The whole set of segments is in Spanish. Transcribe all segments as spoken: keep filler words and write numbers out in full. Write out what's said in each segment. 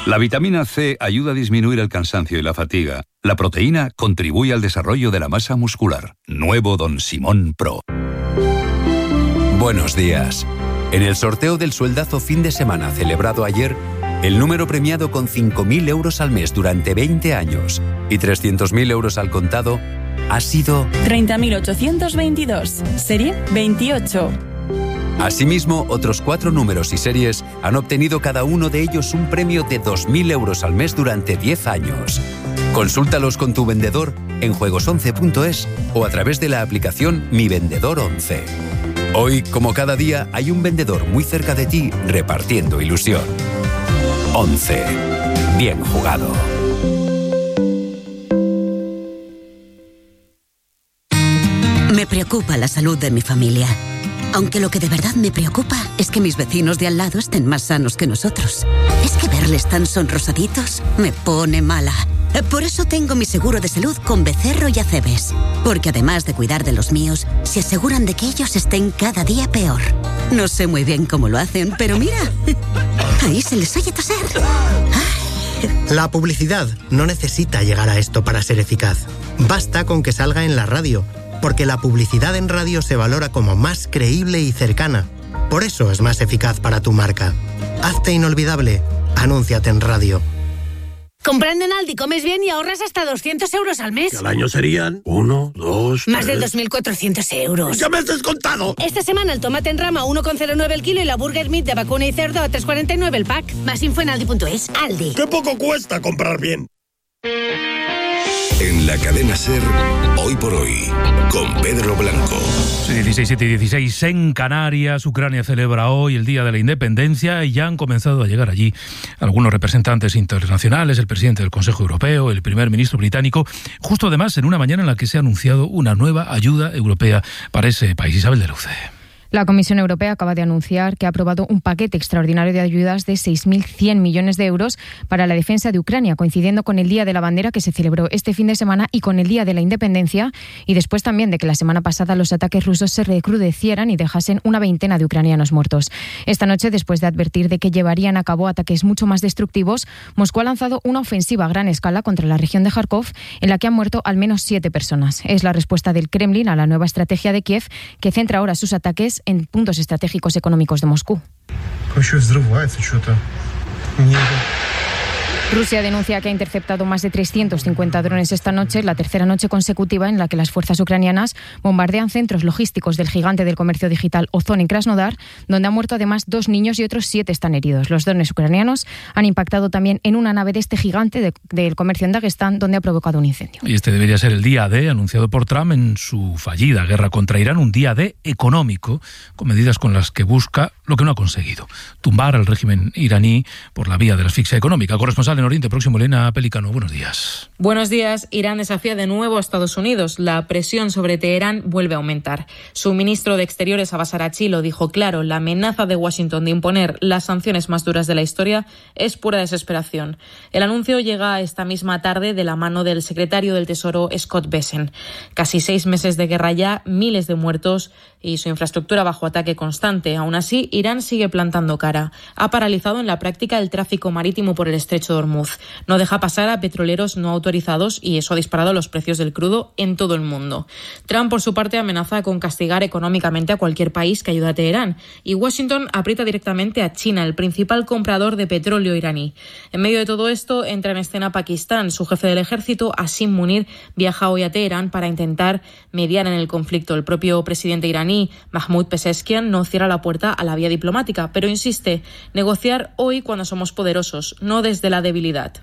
La vitamina C ayuda a disminuir el cansancio y la fatiga. La proteína contribuye al desarrollo de la masa muscular. Nuevo Don Simón Pro. Buenos días. En el sorteo del sueldazo fin de semana celebrado ayer, el número premiado con cinco mil euros al mes durante veinte años y trescientos mil euros al contado ha sido treinta mil ochocientos veintidós, serie veintiocho. Asimismo, otros cuatro números y series han obtenido cada uno de ellos un premio de dos mil euros al mes durante diez años. Consúltalos con tu vendedor en juegos once punto es o a través de la aplicación Mi Vendedor once. Hoy, como cada día, hay un vendedor muy cerca de ti repartiendo ilusión. once. Bien jugado. Me preocupa la salud de mi familia. Aunque lo que de verdad me preocupa es que mis vecinos de al lado estén más sanos que nosotros. Es que verles tan sonrosaditos me pone mala. Por eso tengo mi seguro de salud con Becerro y Acebes. Porque además de cuidar de los míos, se aseguran de que ellos estén cada día peor. No sé muy bien cómo lo hacen, pero mira, ahí se les oye toser. La publicidad no necesita llegar a esto para ser eficaz. Basta con que salga en la radio, porque la publicidad en radio se valora como más creíble y cercana. Por eso es más eficaz para tu marca. Hazte inolvidable. Anúnciate en radio. Comprando en Aldi comes bien y ahorras hasta doscientos euros al mes. Que al año serían uno, dos, Más tres... de dos mil cuatrocientos euros. ¡Ya me has descontado! Esta semana el tomate en rama uno coma cero nueve el kilo y la burger meat de vacuna y cerdo a tres coma cuarenta y nueve el pack. Más info en aldi punto es. Aldi. ¡Qué poco cuesta comprar bien! En la cadena SER, Hoy por Hoy, con Pedro Blanco. dieciséis, siete y dieciséis en Canarias. Ucrania celebra hoy el Día de la Independencia y ya han comenzado a llegar allí algunos representantes internacionales, el presidente del Consejo Europeo, el primer ministro británico, justo además en una mañana en la que se ha anunciado una nueva ayuda europea para ese país. Isabel de Luce. La Comisión Europea acaba de anunciar que ha aprobado un paquete extraordinario de ayudas de seis mil cien millones de euros para la defensa de Ucrania, coincidiendo con el Día de la Bandera que se celebró este fin de semana y con el Día de la Independencia, y después también de que la semana pasada los ataques rusos se recrudecieran y dejasen una veintena de ucranianos muertos. Esta noche, después de advertir de que llevarían a cabo ataques mucho más destructivos, Moscú ha lanzado una ofensiva a gran escala contra la región de Kharkov, en la que han muerto al menos siete personas. Es la respuesta del Kremlin a la nueva estrategia de Kiev, que centra ahora sus ataques en puntos estratégicos económicos de Moscú. Rusia denuncia que ha interceptado más de trescientos cincuenta drones esta noche, la tercera noche consecutiva en la que las fuerzas ucranianas bombardean centros logísticos del gigante del comercio digital Ozon en Krasnodar, donde han muerto además dos niños y otros siete están heridos. Los drones ucranianos han impactado también en una nave de este gigante de, del comercio en Dagestán, donde ha provocado un incendio. Y este debería ser el día D, anunciado por Trump en su fallida guerra contra Irán, un día D económico, con medidas con las que busca lo que no ha conseguido: tumbar al régimen iraní por la vía de la asfixia económica. Corresponsal en Oriente Próximo, Elena Pelicano, buenos días. Buenos días. Irán desafía de nuevo a Estados Unidos. La presión sobre Teherán vuelve a aumentar. Su ministro de Exteriores, Abbas Araghchi, lo dijo claro: la amenaza de Washington de imponer las sanciones más duras de la historia es pura desesperación. El anuncio llega esta misma tarde de la mano del secretario del Tesoro, Scott Bessent. Casi seis meses de guerra ya, miles de muertos y su infraestructura bajo ataque constante. Aún así, Irán sigue plantando cara. Ha paralizado en la práctica el tráfico marítimo por el estrecho de Hormuz. No deja pasar a petroleros no autorizados y eso ha disparado los precios del crudo en todo el mundo. Trump, por su parte, amenaza con castigar económicamente a cualquier país que ayude a Teherán. Y Washington aprieta directamente a China, el principal comprador de petróleo iraní. En medio de todo esto, entra en escena Pakistán. Su jefe del ejército, Asim Munir, viaja hoy a Teherán para intentar mediar en el conflicto. El propio presidente iraní, Mahmoud Pezeshkian, no cierra la puerta a la vía diplomática, pero insiste: negociar hoy cuando somos poderosos, no desde la debilidad.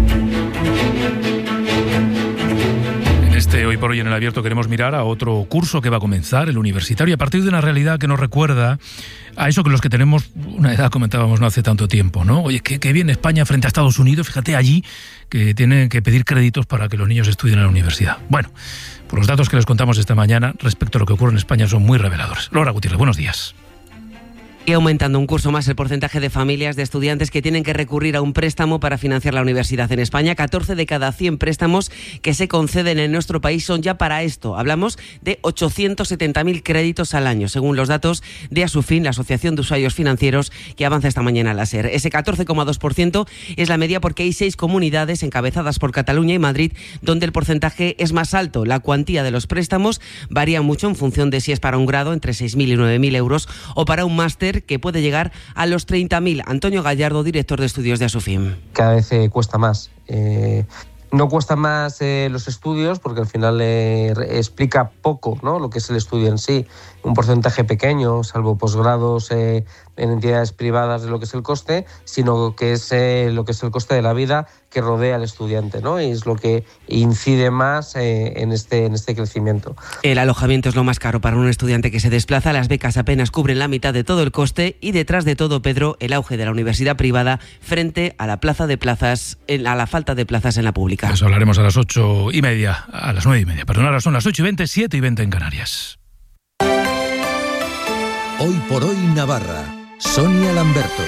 En este Hoy por Hoy en el Abierto queremos mirar a otro curso que va a comenzar, el universitario, a partir de una realidad que nos recuerda a eso que los que tenemos una edad comentábamos no hace tanto tiempo, ¿no? Oye, qué, qué bien España frente a Estados Unidos, fíjate allí que tienen que pedir créditos para que los niños estudien en la universidad. Bueno, pues los datos que les contamos esta mañana respecto a lo que ocurre en España son muy reveladores. Laura Gutiérrez, buenos días. Y aumentando un curso más el porcentaje de familias de estudiantes que tienen que recurrir a un préstamo para financiar la universidad en España. catorce de cada cien préstamos que se conceden en nuestro país son ya para esto. Hablamos de ochocientos setenta mil créditos al año, según los datos de Asufin, la Asociación de Usuarios Financieros, que avanza esta mañana la SER. Ese catorce coma dos por ciento es la media porque hay seis comunidades encabezadas por Cataluña y Madrid donde el porcentaje es más alto. La cuantía de los préstamos varía mucho en función de si es para un grado, entre seis mil y nueve mil euros, o para un máster, que puede llegar a los treinta mil. Antonio Gallardo, director de estudios de Asufim. Cada vez eh, cuesta más. Eh, no cuesta más eh, los estudios porque al final eh, explica poco, ¿no?, lo que es el estudio en sí. Un porcentaje pequeño, salvo posgrados eh, en entidades privadas de lo que es el coste, sino que es eh, lo que es el coste de la vida que rodea al estudiante, ¿no? Y es lo que incide más eh, en este en este crecimiento. El alojamiento es lo más caro para un estudiante que se desplaza. Las becas apenas cubren la mitad de todo el coste y detrás de todo, Pedro, el auge de la universidad privada frente a la plaza de plazas, a la falta de plazas en la pública. Eso hablaremos a las ocho y media, a las nueve y media. Perdón, ahora son las ocho y veinte, siete y veinte en Canarias. Hoy por hoy Navarra. Sonia Lamberto.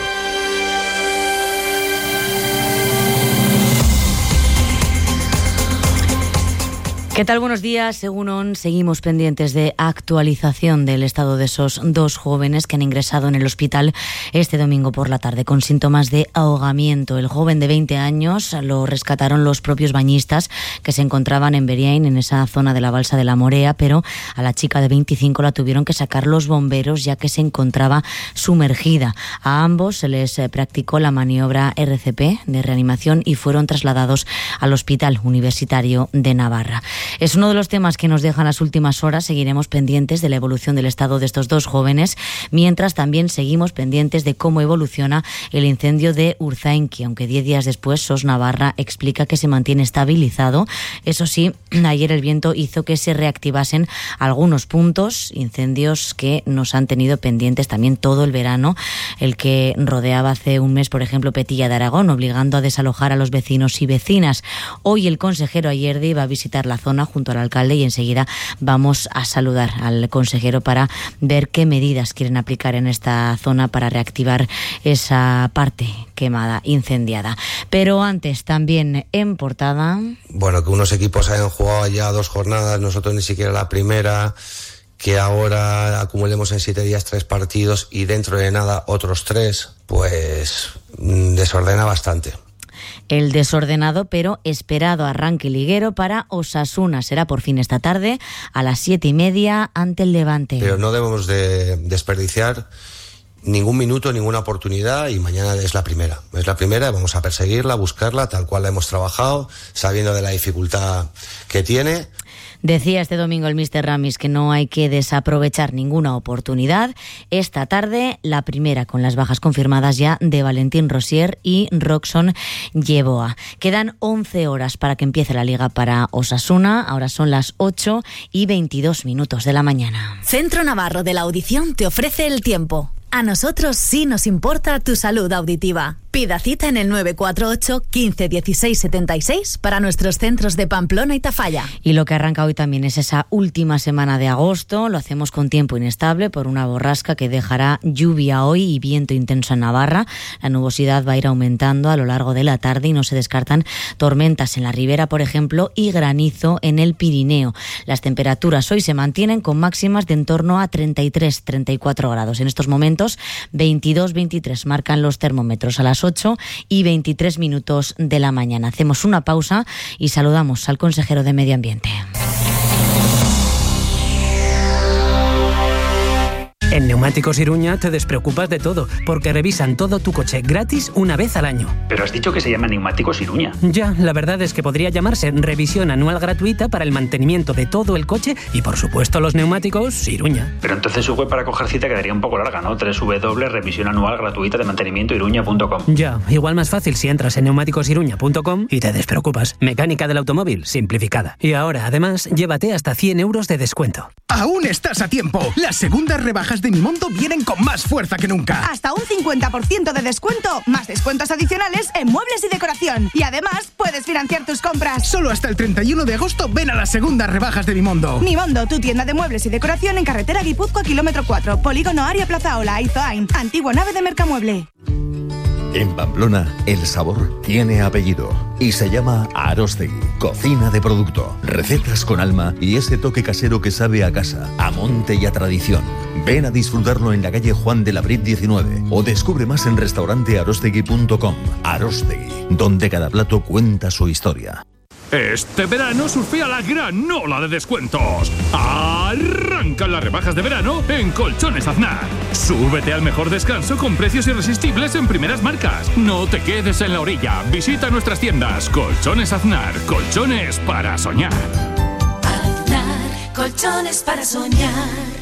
¿Qué tal? Buenos días. Según O N, seguimos pendientes de actualización del estado de esos dos jóvenes que han ingresado en el hospital este domingo por la tarde con síntomas de ahogamiento. El joven de veinte años lo rescataron los propios bañistas que se encontraban en Beriain, en esa zona de la balsa de la Morea, pero a la chica de veinticinco la tuvieron que sacar los bomberos ya que se encontraba sumergida. A ambos se les practicó la maniobra R C P de reanimación y fueron trasladados al Hospital Universitario de Navarra. Es uno de los temas que nos dejan las últimas horas. Seguiremos pendientes de la evolución del estado de estos dos jóvenes, mientras también seguimos pendientes de cómo evoluciona el incendio de Urzainqui, aunque diez días después SOS Navarra explica que se mantiene estabilizado. Eso sí, ayer el viento hizo que se reactivasen algunos puntos, incendios que nos han tenido pendientes también todo el verano, el que rodeaba hace un mes, por ejemplo, Petilla de Aragón, obligando a desalojar a los vecinos y vecinas. Hoy el consejero Ayerdi va a visitar la zona junto al alcalde y enseguida vamos a saludar al consejero para ver qué medidas quieren aplicar en esta zona para reactivar esa parte quemada, incendiada. Pero antes, también en portada... Bueno, que unos equipos hayan jugado ya dos jornadas, nosotros ni siquiera la primera, que ahora acumulemos en siete días tres partidos y dentro de nada otros tres, pues desordena bastante. El desordenado pero esperado arranque liguero para Osasuna será por fin esta tarde a las siete y media ante el Levante. Pero no debemos de desperdiciar ningún minuto, ninguna oportunidad, y mañana es la primera. Es la primera, vamos a perseguirla, buscarla, tal cual la hemos trabajado, sabiendo de la dificultad que tiene. Decía este domingo el míster Ramis que no hay que desaprovechar ninguna oportunidad. Esta tarde, la primera con las bajas confirmadas ya de Valentín Rosier y Roxon Yeboah. Quedan once horas para que empiece la liga para Osasuna. Ahora son las ocho y veintidós minutos de la mañana. Centro Navarro de la Audición te ofrece el tiempo. A nosotros sí nos importa tu salud auditiva. Pida cita en el nueve cuatro ocho, quince, dieciséis, setenta y seis para nuestros centros de Pamplona y Tafalla. Y lo que arranca hoy también es esa última semana de agosto. Lo hacemos con tiempo inestable por una borrasca que dejará lluvia hoy y viento intenso en Navarra. La nubosidad va a ir aumentando a lo largo de la tarde y no se descartan tormentas en la ribera, por ejemplo, y granizo en el Pirineo. Las temperaturas hoy se mantienen con máximas de en torno a treinta y tres, treinta y cuatro grados. En estos momentos veintidós, veintitrés marcan los termómetros a las ocho y veintitrés minutos de la mañana. Hacemos una pausa y saludamos al consejero de Medio Ambiente. En Neumáticos Iruña te despreocupas de todo, porque revisan todo tu coche gratis una vez al año. Pero has dicho que se llama Neumáticos Iruña. Ya, la verdad es que podría llamarse revisión anual gratuita para el mantenimiento de todo el coche y, por supuesto, los neumáticos Iruña. Pero entonces su web para coger cita quedaría un poco larga, ¿no? doble u doble u doble u punto revisión anual gratuita de mantenimiento iruña punto com. Ya, igual más fácil si entras en neumáticos iruña punto com y te despreocupas. Mecánica del automóvil simplificada. Y ahora, además, llévate hasta cien euros de descuento. Aún estás a tiempo. Las segundas rebajas de Mimondo vienen con más fuerza que nunca. Hasta un cincuenta por ciento de descuento, más descuentos adicionales en muebles y decoración. Y además, puedes financiar tus compras. Solo hasta el treinta y uno de agosto ven a las segundas rebajas de Mimondo. Mimondo, tu tienda de muebles y decoración en carretera Guipúzcoa, kilómetro cuatro, Polígono Aria Plaza Ola, Izoain, antigua nave de Mercamueble. En Pamplona, el sabor tiene apellido y se llama Aróstegui. Cocina de producto, recetas con alma y ese toque casero que sabe a casa, a monte y a tradición. Ven a disfrutarlo en la calle Juan de la Brit diecinueve o descubre más en restaurante arostegui punto com. Aróstegui, donde cada plato cuenta su historia. Este verano surfea la gran ola de descuentos. Arrancan las rebajas de verano en Colchones Aznar. Súbete al mejor descanso con precios irresistibles en primeras marcas. No te quedes en la orilla. Visita nuestras tiendas. Colchones Aznar. Colchones para soñar. Aznar. Colchones para soñar.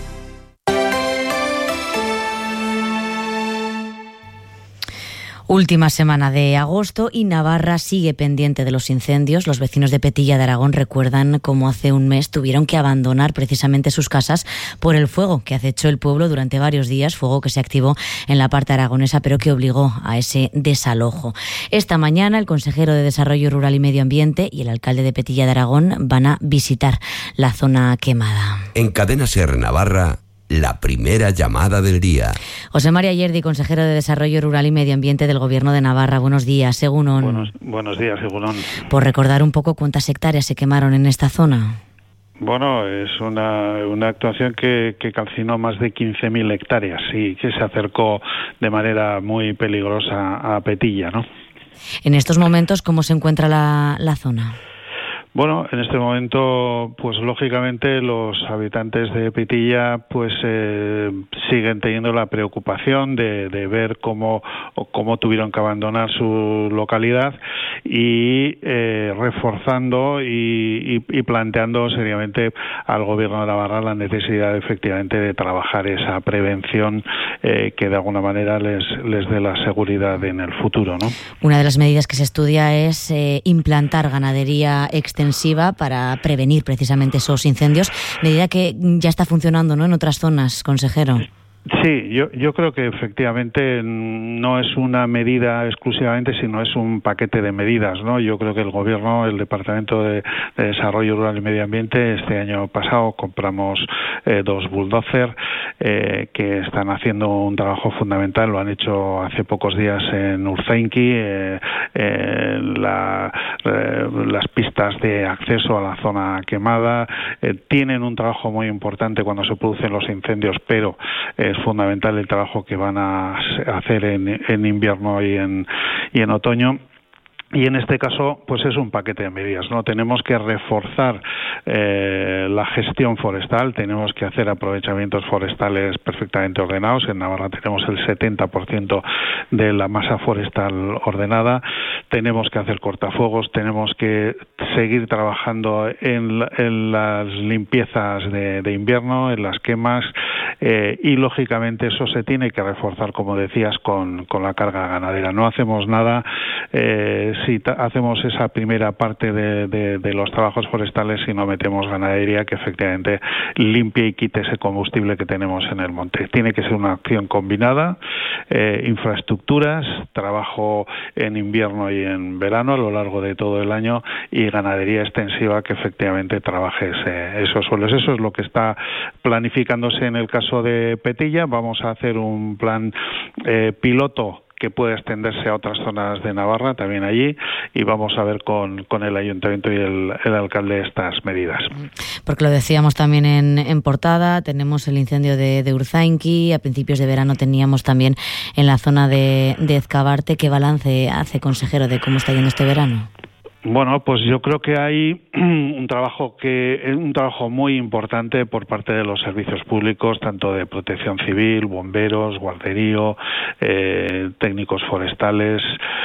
Última semana de agosto y Navarra sigue pendiente de los incendios. Los vecinos de Petilla de Aragón recuerdan cómo hace un mes tuvieron que abandonar precisamente sus casas por el fuego que acechó el pueblo durante varios días, fuego que se activó en la parte aragonesa pero que obligó a ese desalojo. Esta mañana el consejero de Desarrollo Rural y Medio Ambiente y el alcalde de Petilla de Aragón van a visitar la zona quemada. En Cadena SER Navarra, la primera llamada del día. José María Yerdi, consejero de Desarrollo Rural y Medio Ambiente del Gobierno de Navarra. Buenos días, Egunon. Buenos, buenos días, Egunon. Por recordar un poco cuántas hectáreas se quemaron en esta zona. Bueno, es una, una actuación que, que calcinó más de quince mil hectáreas y que se acercó de manera muy peligrosa a Petilla, ¿no? En estos momentos, ¿cómo se encuentra la, la zona? Bueno, en este momento, pues lógicamente los habitantes de Petilla pues eh, siguen teniendo la preocupación de, de ver cómo, cómo tuvieron que abandonar su localidad y eh, reforzando y, y, y planteando seriamente al Gobierno de Navarra la necesidad efectivamente de trabajar esa prevención eh, que de alguna manera les, les dé la seguridad en el futuro, ¿no? Una de las medidas que se estudia es eh, implantar ganadería extensiva para prevenir precisamente esos incendios, medida que ya está funcionando, ¿no?, en otras zonas, consejero. Sí, yo, yo creo que efectivamente no es una medida exclusivamente, sino es un paquete de medidas, ¿no? Yo creo que el Gobierno, el Departamento de, de Desarrollo Rural y Medio Ambiente, este año pasado compramos eh, dos bulldozer eh, que están haciendo un trabajo fundamental. Lo han hecho hace pocos días en Urzainki, eh, eh, la, eh, las pistas de acceso a la zona quemada. Eh, tienen un trabajo muy importante cuando se producen los incendios, pero eh, es fundamental el trabajo que van a hacer en, en invierno y en, y en otoño. Y en este caso, pues es un paquete de medidas, ¿no? Tenemos que reforzar eh, la gestión forestal, tenemos que hacer aprovechamientos forestales perfectamente ordenados. En Navarra tenemos el setenta por ciento de la masa forestal ordenada. Tenemos que hacer cortafuegos, tenemos que seguir trabajando en, en las limpiezas de, de invierno, en las quemas, eh, y lógicamente eso se tiene que reforzar, como decías, con, con la carga ganadera. No hacemos nada eh, si hacemos esa primera parte de, de, de los trabajos forestales y no metemos ganadería que efectivamente limpie y quite ese combustible que tenemos en el monte. Tiene que ser una acción combinada, eh, infraestructuras, trabajo en invierno y en verano a lo largo de todo el año y ganadería extensiva que efectivamente trabaje ese, esos suelos. Eso es lo que está planificándose en el caso de Petilla. Vamos a hacer un plan eh, piloto que puede extenderse a otras zonas de Navarra, también allí, y vamos a ver con, con el Ayuntamiento y el, el alcalde estas medidas. Porque lo decíamos también en, en portada, tenemos el incendio de, de Urzainki, a principios de verano teníamos también en la zona de, de Ezcabarte. ¿Qué balance hace, consejero, de cómo está yendo este verano? Bueno, pues yo creo que hay un trabajo que un trabajo muy importante por parte de los servicios públicos, tanto de protección civil, bomberos, guarderío, eh, técnicos forestales,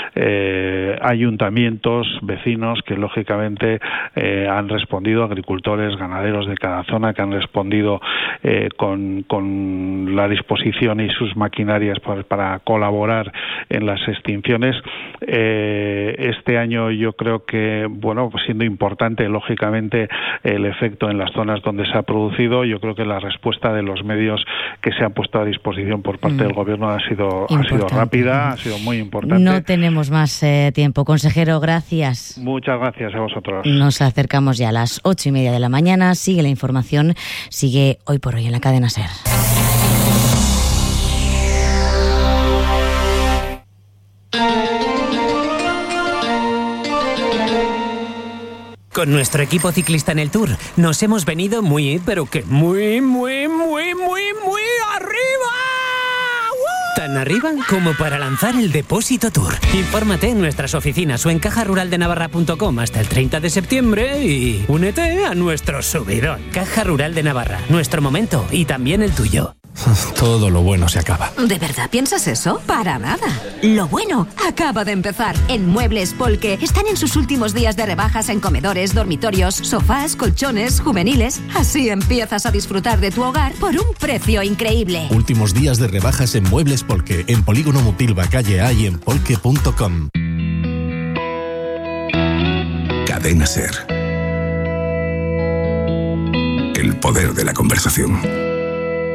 eh, ayuntamientos, vecinos que lógicamente eh, han respondido, agricultores, ganaderos de cada zona que han respondido eh, con, con la disposición y sus maquinarias para, para colaborar en las extinciones. Eh, este año yo creo que porque, bueno, pues siendo importante, lógicamente, el efecto en las zonas donde se ha producido, yo creo que la respuesta de los medios que se han puesto a disposición por parte mm. del Gobierno ha sido, ha sido rápida, ha sido muy importante. No tenemos más eh, tiempo. Consejero, gracias. Muchas gracias a vosotros. Nos acercamos ya a las ocho y media de la mañana. Sigue la información, sigue Hoy por Hoy en la cadena SER. Con nuestro equipo ciclista en el Tour nos hemos venido muy, pero que muy, muy, muy, muy, muy arriba. ¡Uh! Tan arriba como para lanzar el Depósito Tour. Infórmate en nuestras oficinas o en caja rural de navarra punto com hasta el treinta de septiembre y únete a nuestro subidón. Caja Rural de Navarra, nuestro momento y también el tuyo. Todo lo bueno se acaba. ¿De verdad piensas eso? Para nada. Lo bueno acaba de empezar. En Muebles Polke están en sus últimos días de rebajas en comedores, dormitorios, sofás, colchones, juveniles. Así empiezas a disfrutar de tu hogar por un precio increíble. Últimos días de rebajas en Muebles Polke, en Polígono Mutilva, calle A y en polke punto com. Cadena SER. El poder de la conversación.